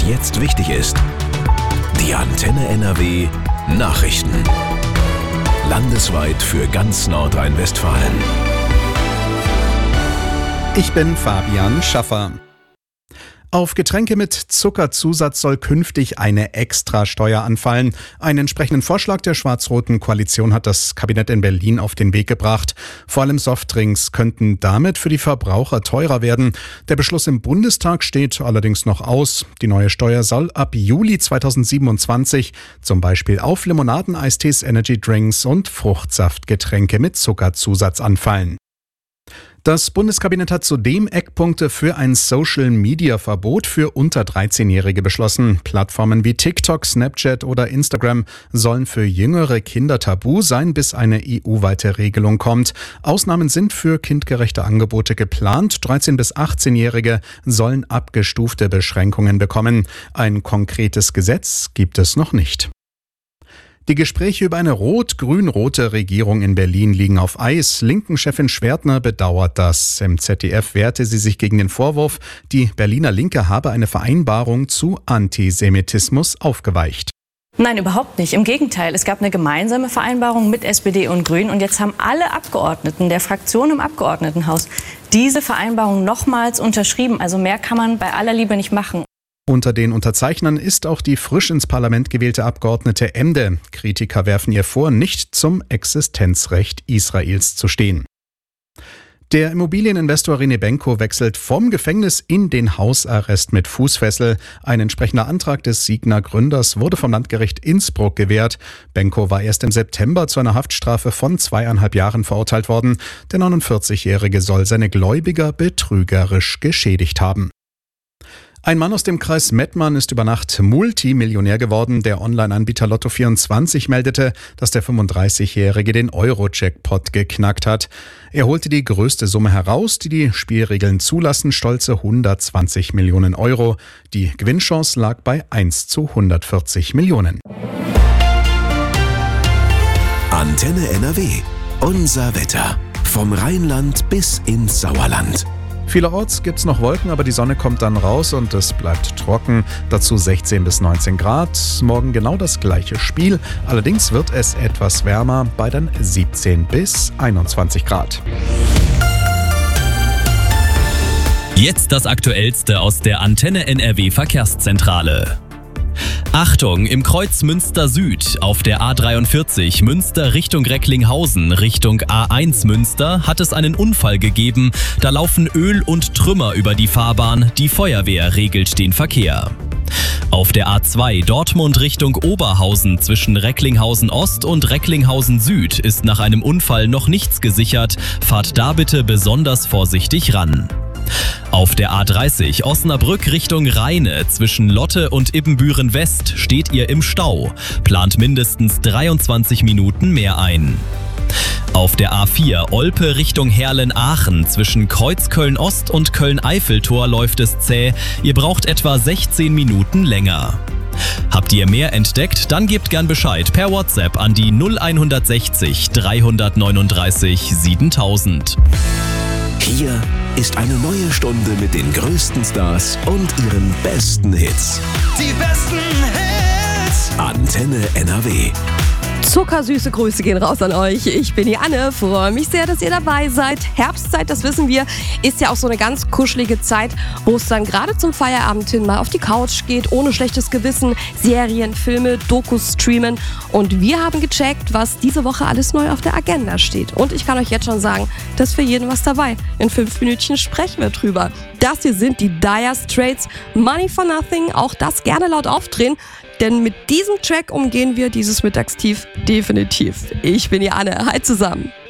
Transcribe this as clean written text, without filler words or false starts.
was jetzt wichtig ist. Die Antenne NRW Nachrichten. Landesweit für ganz Nordrhein-Westfalen. Ich bin Fabian Schaffer. Auf Getränke mit Zuckerzusatz soll künftig eine Extrasteuer anfallen. Einen entsprechenden Vorschlag der schwarz-roten Koalition hat das Kabinett in Berlin auf den Weg gebracht. Vor allem Softdrinks könnten damit für die Verbraucher teurer werden. Der Beschluss im Bundestag steht allerdings noch aus. Die neue Steuer soll ab Juli 2027 zum Beispiel auf Limonaden, Eistees, Energydrinks und Fruchtsaftgetränke mit Zuckerzusatz anfallen. Das Bundeskabinett hat zudem Eckpunkte für ein Social-Media-Verbot für unter 13-Jährige beschlossen. Plattformen wie TikTok, Snapchat oder Instagram sollen für jüngere Kinder tabu sein, bis eine EU-weite Regelung kommt. Ausnahmen sind für kindgerechte Angebote geplant. 13- bis 18-Jährige sollen abgestufte Beschränkungen bekommen. Ein konkretes Gesetz gibt es noch nicht. Die Gespräche über eine rot-grün-rote Regierung in Berlin liegen auf Eis. Linken-Chefin Schwertner bedauert das. Im ZDF wehrte sie sich gegen den Vorwurf, die Berliner Linke habe eine Vereinbarung zu Antisemitismus aufgeweicht. Nein, überhaupt nicht. Im Gegenteil, es gab eine gemeinsame Vereinbarung mit SPD und Grünen und jetzt haben alle Abgeordneten der Fraktion im Abgeordnetenhaus diese Vereinbarung nochmals unterschrieben. Also mehr kann man bei aller Liebe nicht machen. Unter den Unterzeichnern ist auch die frisch ins Parlament gewählte Abgeordnete Emde. Kritiker werfen ihr vor, nicht zum Existenzrecht Israels zu stehen. Der Immobilieninvestor René Benko wechselt vom Gefängnis in den Hausarrest mit Fußfessel. Ein entsprechender Antrag des Signa-Gründers wurde vom Landgericht Innsbruck gewährt. Benko war erst im September zu einer Haftstrafe von 2,5 Jahren verurteilt worden. Der 49-Jährige soll seine Gläubiger betrügerisch geschädigt haben. Ein Mann aus dem Kreis Mettmann ist über Nacht Multimillionär geworden. Der Online-Anbieter Lotto24 meldete, dass der 35-Jährige den Euro-Jackpot geknackt hat. Er holte die größte Summe heraus, die die Spielregeln zulassen, stolze 120 Millionen Euro. Die Gewinnchance lag bei 1 zu 140 Millionen. Antenne NRW. Unser Wetter. Vom Rheinland bis ins Sauerland. Vielerorts gibt's noch Wolken, aber die Sonne kommt dann raus und es bleibt trocken. Dazu 16 bis 19 Grad. Morgen genau das gleiche Spiel. Allerdings wird es etwas wärmer bei dann 17 bis 21 Grad. Jetzt das Aktuellste aus der Antenne NRW Verkehrszentrale. Achtung, im Kreuz Münster Süd auf der A43 Münster Richtung Recklinghausen Richtung A1 Münster hat es einen Unfall gegeben. Da laufen Öl und Trümmer über die Fahrbahn. Die Feuerwehr regelt den Verkehr. Auf der A2 Dortmund Richtung Oberhausen zwischen Recklinghausen Ost und Recklinghausen Süd ist nach einem Unfall noch nichts gesichert. Fahrt da bitte besonders vorsichtig ran. Auf der A30 Osnabrück Richtung Rheine zwischen Lotte und Ibbenbüren West steht ihr im Stau. Plant mindestens 23 Minuten mehr ein. Auf der A4 Olpe Richtung Herlen-Aachen zwischen Kreuzköln Ost und Köln-Eiffeltor läuft es zäh. Ihr braucht etwa 16 Minuten länger. Habt ihr mehr entdeckt? Dann gebt gern Bescheid per WhatsApp an die 0160 339 7000. Hier ist eine neue Stunde mit den größten Stars und ihren besten Hits. Die besten Hits. Antenne NRW. Zuckersüße Grüße gehen raus an euch. Ich bin die Anne, freue mich sehr, dass ihr dabei seid. Herbstzeit, das wissen wir, ist ja auch so eine ganz kuschelige Zeit, wo es dann gerade zum Feierabend hin mal auf die Couch geht, ohne schlechtes Gewissen, Serien, Filme, Dokus streamen. Und wir haben gecheckt, was diese Woche alles neu auf der Agenda steht. Und ich kann euch jetzt schon sagen, da ist für jeden was dabei. In 5 Minütchen sprechen wir drüber. Das hier sind die Dire Straits, Money for Nothing, auch das gerne laut aufdrehen. Denn mit diesem Track umgehen wir dieses Mittagstief definitiv. Ich bin die Anne. Hi zusammen.